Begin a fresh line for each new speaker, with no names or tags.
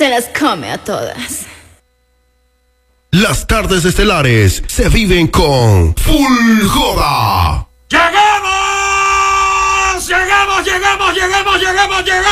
se las come a todas.
Las tardes estelares se viven con Full Joda.
¡Llegamos! ¡Llegamos!